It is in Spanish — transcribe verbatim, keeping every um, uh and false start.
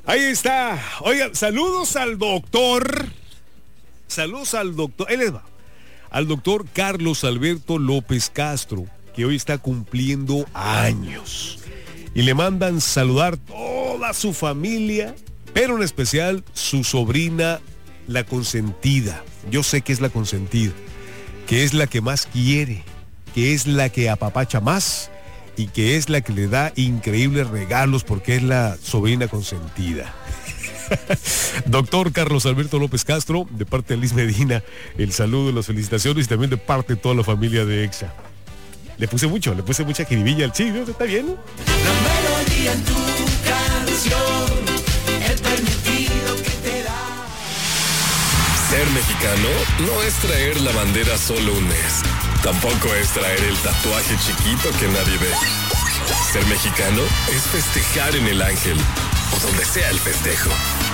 Ahí está. Oigan, saludos al doctor. Saludos al doctor. Ahí les va. Al doctor Carlos Alberto López Castro, que hoy está cumpliendo años. Y le mandan saludar toda su familia, pero en especial su sobrina, la consentida. Yo sé que es la consentida, que es la que más quiere, que es la que apapacha más y que es la que le da increíbles regalos porque es la sobrina consentida. Doctor Carlos Alberto López Castro, de parte de Liz Medina, el saludo, las felicitaciones y también de parte de toda la familia de EXA. Le puse mucho, le puse mucha jiribilla al chico, ¿está bien? La melodía en tu canción, el permitido que te da. Ser mexicano no es traer la bandera solo un mes. Tampoco es traer el tatuaje chiquito que nadie ve. Ser mexicano es festejar en el Ángel o donde sea el festejo.